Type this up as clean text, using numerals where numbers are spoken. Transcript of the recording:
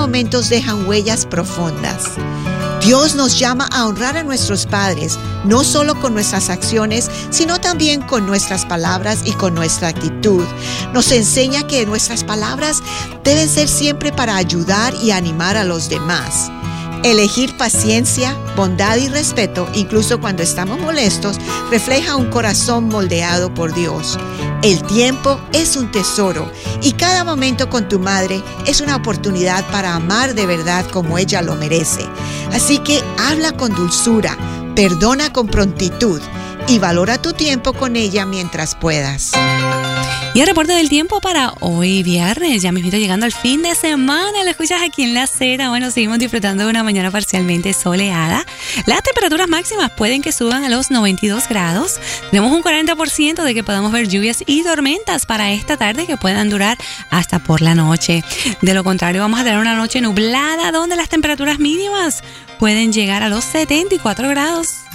momentos dejan huellas profundas. Dios nos llama a honrar a nuestros padres, no solo con nuestras acciones, sino también con nuestras palabras y con nuestra actitud. Nos enseña que nuestras palabras deben ser siempre para ayudar y animar a los demás. Elegir paciencia, bondad y respeto, incluso cuando estamos molestos, refleja un corazón moldeado por Dios. El tiempo es un tesoro y cada momento con tu madre es una oportunidad para amar de verdad como ella lo merece. Así que habla con dulzura, perdona con prontitud y valora tu tiempo con ella mientras puedas. Y el reporte del tiempo para hoy viernes, ya mismito llegando al fin de semana, lo escuchas aquí en La Acera. Bueno, seguimos disfrutando de una mañana parcialmente soleada. Las temperaturas máximas pueden que suban a los 92 grados. Tenemos un 40% de que podamos ver lluvias y tormentas para esta tarde que puedan durar hasta por la noche. De lo contrario, vamos a tener una noche nublada donde las temperaturas mínimas pueden llegar a los 74 grados.